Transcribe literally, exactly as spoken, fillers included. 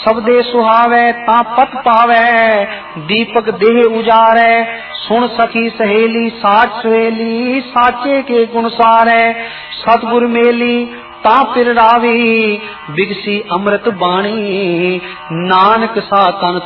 सबदे सुहावै ता पत पावै, दीपक देह उजारै, सुन सखी सहेली साच सहेली, साचे के गुण सारै, सतगुर मेली ता पिर रावी, बिगसी अमृत बाणी, नानक सा तन